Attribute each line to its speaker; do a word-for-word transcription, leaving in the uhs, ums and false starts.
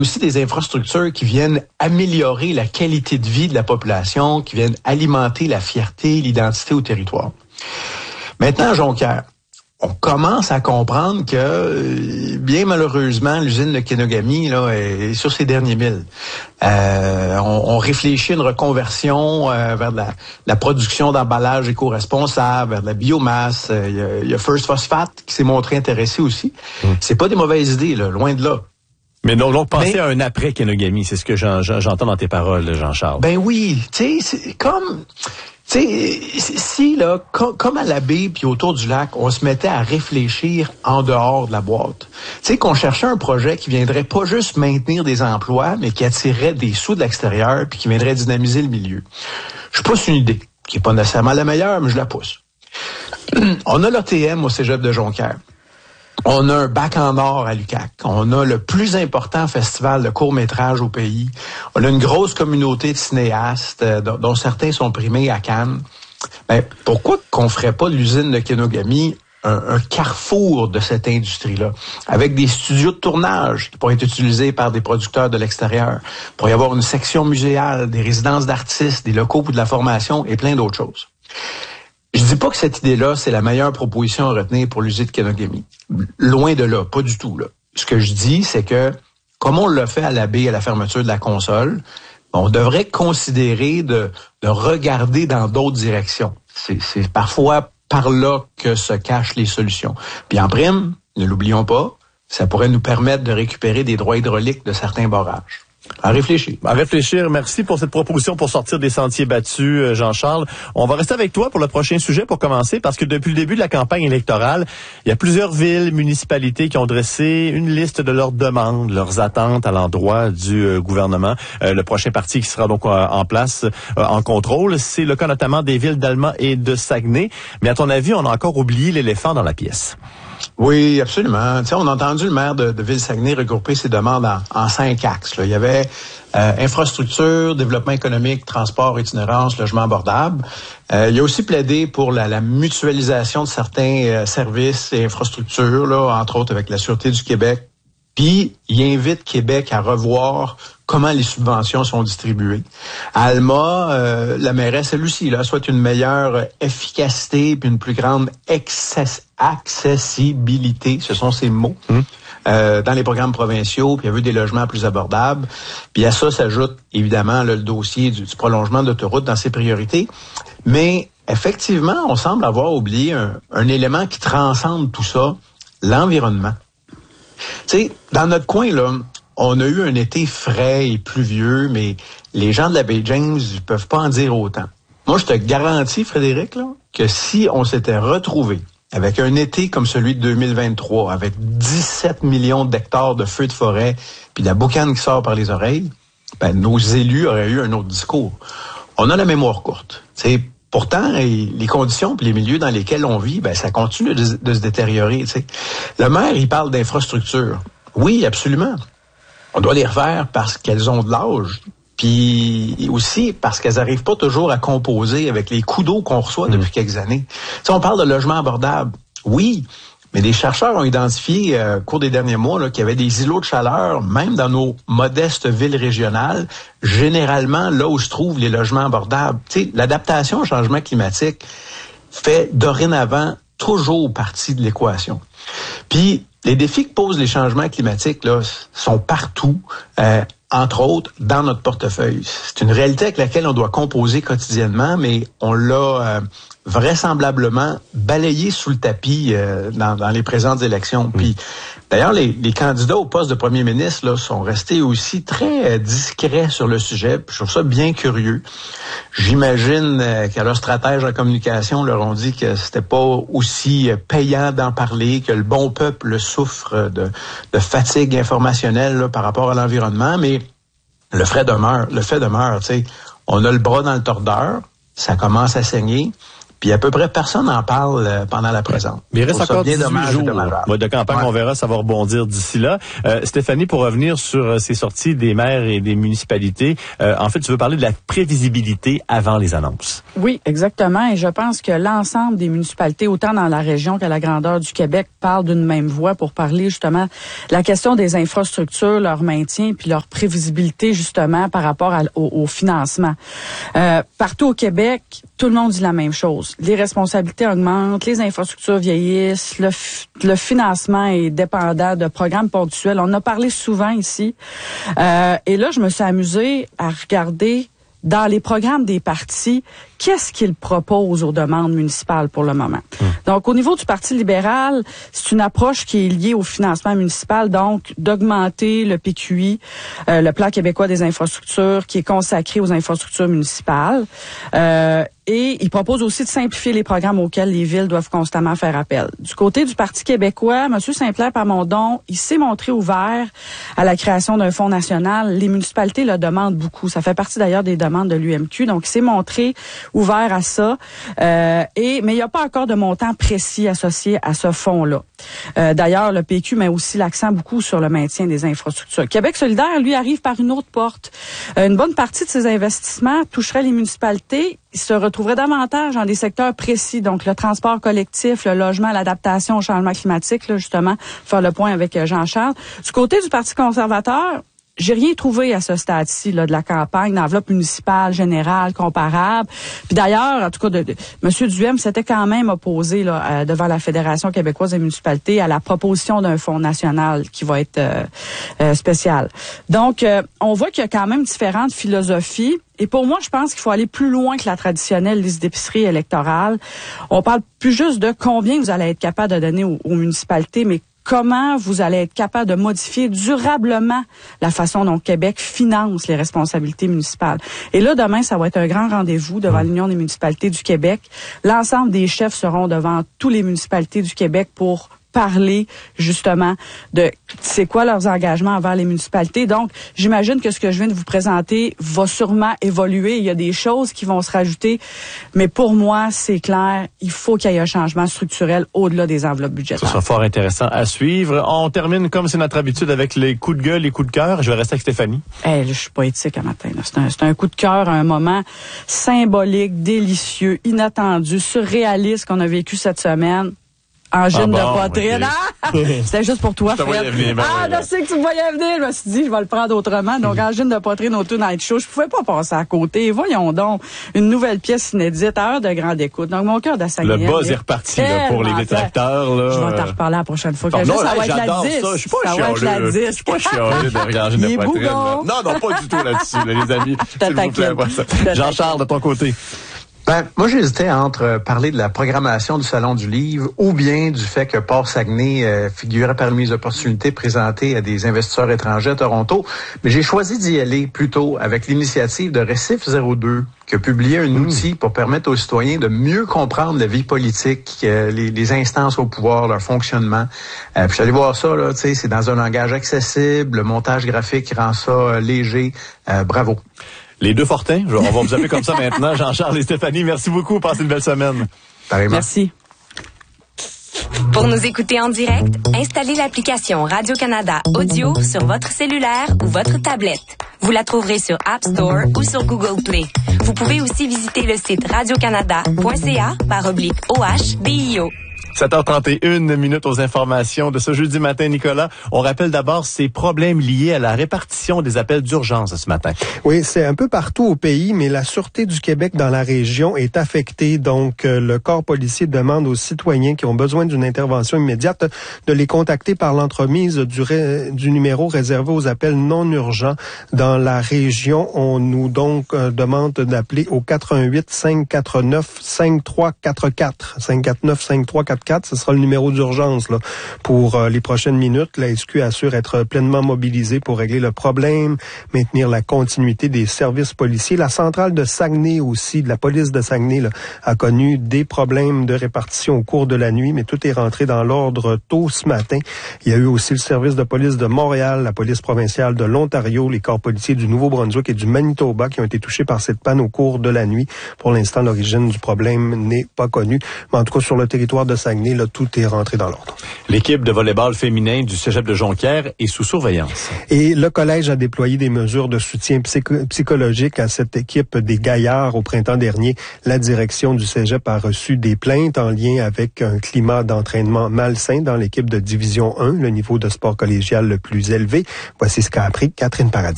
Speaker 1: aussi des infrastructures qui viennent améliorer la qualité de vie de la population, qui viennent alimenter la fierté, l'identité au territoire. Maintenant, Jonquière, on commence à comprendre que, bien malheureusement, l'usine de Kenogami là, est sur ses derniers milles. Euh, on, on réfléchit à une reconversion euh, vers de la, la production d'emballage éco-responsable, vers de la biomasse. Il euh, y, a, y a First Phosphate qui s'est montré intéressé aussi. Mmh. C'est pas des mauvaises idées, là, loin de là.
Speaker 2: Mais donc, donc penser à un après Kenogami, c'est ce que j'en, j'entends dans tes paroles, Jean-Charles.
Speaker 1: Ben oui, tu sais, c'est comme... Tu sais, si, là, com- comme à la baie puis autour du lac, on se mettait à réfléchir en dehors de la boîte. Tu sais, qu'on cherchait un projet qui viendrait pas juste maintenir des emplois, mais qui attirerait des sous de l'extérieur puis qui viendrait dynamiser le milieu. Je pousse une idée, qui est pas nécessairement la meilleure, mais je la pousse. On a l'A T M au Cégep de Jonquière. On a un bac en or à l'U Q A C. On a le plus important festival de court-métrage au pays. On a une grosse communauté de cinéastes, euh, dont, dont certains sont primés à Cannes. Ben, pourquoi qu'on ferait pas de l'usine de Kenogami un, un carrefour de cette industrie-là, avec des studios de tournage qui pourraient être utilisés par des producteurs de l'extérieur, pour y avoir une section muséale, des résidences d'artistes, des locaux pour de la formation et plein d'autres choses. Je dis pas que cette idée-là, c'est la meilleure proposition à retenir pour l'usine de Kenogami. Loin de là, pas du tout, là. Ce que je dis, c'est que, comme on l'a fait à la baie à la fermeture de la console, on devrait considérer de, de regarder dans d'autres directions. C'est, c'est parfois par là que se cachent les solutions. Puis en prime, ne l'oublions pas, ça pourrait nous permettre de récupérer des droits hydrauliques de certains barrages. À réfléchir.
Speaker 2: À réfléchir. Merci pour cette proposition pour sortir des sentiers battus, Jean-Charles. On va rester avec toi pour le prochain sujet pour commencer, parce que depuis le début de la campagne électorale, il y a plusieurs villes, municipalités qui ont dressé une liste de leurs demandes, leurs attentes à l'endroit du euh, gouvernement. Euh, le prochain parti qui sera donc euh, en place, euh, en contrôle, c'est le cas notamment des villes d'Alma et de Saguenay. Mais à ton avis, on a encore oublié l'éléphant dans la pièce.
Speaker 1: Oui, absolument. Tu sais, on a entendu le maire de, de Ville-Saguenay regrouper ses demandes en, en cinq axes. Là. Il y avait euh, infrastructure, développement économique, transport, itinérance, logement abordable. Euh, il y a aussi plaidé pour la, la mutualisation de certains euh, services et infrastructures, là, entre autres avec la Sûreté du Québec. Puis, il invite Québec à revoir comment les subventions sont distribuées. À Alma, euh, la mairesse, elle aussi, là, souhaite une meilleure efficacité puis une plus grande access- accessibilité, ce sont ces mots, mmh. euh, dans les programmes provinciaux, puis elle veut des logements plus abordables. Puis à ça s'ajoute, évidemment, là, le dossier du, du prolongement d'autoroute dans ses priorités. Mais, effectivement, on semble avoir oublié un, un élément qui transcende tout ça, l'environnement. Tu sais, dans notre coin, là, on a eu un été frais et pluvieux, mais les gens de la baie James ne peuvent pas en dire autant. Moi, je te garantis, Frédéric, là, que si on s'était retrouvé avec un été comme celui de deux mille vingt-trois, avec dix-sept millions d'hectares de feux de forêt, puis de la boucane qui sort par les oreilles, ben, nos élus auraient eu un autre discours. On a la mémoire courte. Tu sais, pourtant, les conditions et les milieux dans lesquels on vit, ben, ça continue de, de se détériorer. Tu sais. Le maire, il parle d'infrastructures. Oui, absolument. On doit les refaire parce qu'elles ont de l'âge. Puis aussi parce qu'elles n'arrivent pas toujours à composer avec les coups d'eau qu'on reçoit mmh. depuis quelques années. Tu sais, on parle de logement abordable. Oui, mais des chercheurs ont identifié euh, au cours des derniers mois là, qu'il y avait des îlots de chaleur, même dans nos modestes villes régionales, généralement là où se trouvent les logements abordables. Tu sais, l'adaptation au changement climatique fait dorénavant toujours partie de l'équation. Puis, les défis que posent les changements climatiques là, sont partout, euh, entre autres dans notre portefeuille. C'est une réalité avec laquelle on doit composer quotidiennement, mais on l'a euh, vraisemblablement balayé sous le tapis euh, dans, dans les présentes élections. Mmh. Puis, d'ailleurs, les, les candidats au poste de premier ministre là, sont restés aussi très euh, discrets sur le sujet. Puis je trouve ça bien curieux. J'imagine euh, que leurs stratèges en communication leur ont dit que c'était pas aussi euh, payant d'en parler, que le bon peuple souffre de, de fatigue informationnelle là, par rapport à l'environnement, mais le fait demeure, le fait demeure, tu sais, on a le bras dans le tordeur, ça commence à saigner, Puis à peu près personne n'en parle euh, pendant la présente.
Speaker 2: Mais il reste encore
Speaker 1: bien
Speaker 2: dix-huit jours ouais, de campagne. Ouais. On verra, ça va rebondir d'ici là. Euh, Stéphanie, pour revenir sur euh, ces sorties des maires et des municipalités, euh, en fait, tu veux parler de la prévisibilité avant les annonces.
Speaker 3: Oui, exactement. Et je pense que l'ensemble des municipalités, autant dans la région qu'à la grandeur du Québec, parlent d'une même voix pour parler justement de la question des infrastructures, leur maintien, puis leur prévisibilité justement par rapport à, au, au financement. Euh, partout au Québec, tout le monde dit la même chose. Les responsabilités augmentent, les infrastructures vieillissent, le, le financement est dépendant de programmes ponctuels. On en a parlé souvent ici. Euh, et là, je me suis amusée à regarder dans les programmes des partis, qu'est-ce qu'ils proposent aux demandes municipales pour le moment. Mmh. Donc, au niveau du Parti libéral, c'est une approche qui est liée au financement municipal, donc d'augmenter le P Q I, euh, le Plan québécois des infrastructures, qui est consacré aux infrastructures municipales. Euh, et il propose aussi de simplifier les programmes auxquels les villes doivent constamment faire appel. Du côté du Parti québécois, M. Saint-Pierre Plamondon, il s'est montré ouvert à la création d'un fonds national. Les municipalités le demandent beaucoup. Ça fait partie d'ailleurs des demandes de l'U M Q. Donc, il s'est montré ouvert à ça. Euh, et mais il n'y a pas encore de montant précis associé à ce fonds-là. Euh, d'ailleurs, le P Q met aussi l'accent beaucoup sur le maintien des infrastructures. Québec solidaire, lui, arrive par une autre porte. Euh, une bonne partie de ces investissements toucherait les municipalités. Ils se retrouveraient davantage dans des secteurs précis, donc le transport collectif, le logement, l'adaptation au changement climatique, là, justement, faire le point avec Jean-Charles. Du côté du Parti conservateur, j'ai rien trouvé à ce stade-ci là, de la campagne, d'enveloppe municipale, générale, comparable. Puis d'ailleurs, en tout cas, de, de, M. Duhem s'était quand même opposé là, euh, devant la Fédération québécoise des municipalités à la proposition d'un fonds national qui va être euh, euh, spécial. Donc, euh, on voit qu'il y a quand même différentes philosophies. Et pour moi, je pense qu'il faut aller plus loin que la traditionnelle liste d'épicerie électorale. On parle plus juste de combien vous allez être capable de donner aux, aux municipalités, mais comment vous allez être capable de modifier durablement la façon dont Québec finance les responsabilités municipales. Et là, demain, ça va être un grand rendez-vous devant l'Union des municipalités du Québec. L'ensemble des chefs seront devant toutes les municipalités du Québec pour parler justement de c'est quoi leurs engagements envers les municipalités. Donc, j'imagine que ce que je viens de vous présenter va sûrement évoluer. Il y a des choses qui vont se rajouter, mais pour moi, c'est clair, il faut qu'il y ait un changement structurel au-delà des enveloppes budgétaires.
Speaker 2: Ce sera fort intéressant à suivre. On termine comme c'est notre habitude avec les coups de gueule, les coups de cœur. Je vais rester avec Stéphanie.
Speaker 3: Hey, je suis poétique un matin. C'est un, c'est un coup de cœur, un moment symbolique, délicieux, inattendu, surréaliste qu'on a vécu cette semaine. Angine ah bon, de poitrine. Okay. Ah! C'était juste pour toi, Fred. Venir, ben ah, oui, je sais que tu me voyais venir. Je me suis dit, je vais le prendre autrement. Donc, angine de poitrine au Tonight Show. Je pouvais pas passer à côté. Voyons donc. Une nouvelle pièce inédite à heure de grande écoute. Donc, mon cœur d'Assagnien.
Speaker 2: Le buzz est reparti, là, pour les détracteurs, là.
Speaker 3: Je vais t'en reparler la prochaine fois.
Speaker 2: Non,
Speaker 3: juste,
Speaker 2: non,
Speaker 3: ça
Speaker 2: là,
Speaker 3: va être la dix.
Speaker 2: Ça. Je suis pas chialeux. Je suis pas chialeux de angine de poitrine. Non, non, pas du tout là-dessus, là, les amis. S'il vous plaît, Jean-Charles, de ton côté.
Speaker 1: Ben, moi, j'hésitais entre parler de la programmation du Salon du Livre ou bien du fait que Port-Saguenay euh, figurait parmi les opportunités présentées à des investisseurs étrangers à Toronto. Mais j'ai choisi d'y aller plutôt avec l'initiative de Récif zéro deux, qui a publié un mmh. outil pour permettre aux citoyens de mieux comprendre la vie politique, euh, les, les instances au pouvoir, leur fonctionnement. Euh, puis je suis allé voir ça, là, tu sais, c'est dans un langage accessible, le montage graphique rend ça euh, léger. Euh, bravo.
Speaker 2: Les deux Fortins, on va vous appeler comme ça maintenant. Jean-Charles et Stéphanie, merci beaucoup. Passez une belle semaine.
Speaker 1: Pareillement.
Speaker 3: Merci.
Speaker 4: Pour nous écouter en direct, installez l'application Radio-Canada Audio sur votre cellulaire ou votre tablette. Vous la trouverez sur App Store ou sur Google Play. Vous pouvez aussi visiter le site radiocanada point c a par oblique O H B I O.
Speaker 2: sept heures trente et une minutes aux informations de ce jeudi matin, Nicolas. On rappelle d'abord ces problèmes liés à la répartition des appels d'urgence ce matin.
Speaker 5: Oui, c'est un peu partout au pays, mais la Sûreté du Québec dans la région est affectée. Donc, euh, le corps policier demande aux citoyens qui ont besoin d'une intervention immédiate de les contacter par l'entremise du, ré, du numéro réservé aux appels non urgents. Dans la région, on nous donc euh, demande d'appeler au quatre un huit, cinq quatre neuf, cinq trois quatre quatre. cinq quatre neuf, cinq trois quatre quatre. sept quatre, ce sera le numéro d'urgence là pour euh, les prochaines minutes. La S Q assure être pleinement mobilisée pour régler le problème, maintenir la continuité des services policiers. La centrale de Saguenay aussi, de la police de Saguenay, là, a connu des problèmes de répartition au cours de la nuit, mais tout est rentré dans l'ordre tôt ce matin. Il y a eu aussi le service de police de Montréal, la police provinciale de l'Ontario, les corps policiers du Nouveau-Brunswick et du Manitoba qui ont été touchés par cette panne au cours de la nuit. Pour l'instant, l'origine du problème n'est pas connue. Mais en tout cas, sur le territoire de Saguenay, là, tout est rentré dans l'ordre.
Speaker 2: L'équipe de volleyball féminin du Cégep de Jonquière est sous surveillance.
Speaker 5: Et le collège a déployé des mesures de soutien psycho- psychologique à cette équipe des Gaillards au printemps dernier. La direction du Cégep a reçu des plaintes en lien avec un climat d'entraînement malsain dans l'équipe de Division un, le niveau de sport collégial le plus élevé. Voici ce qu'a appris Catherine Paradis.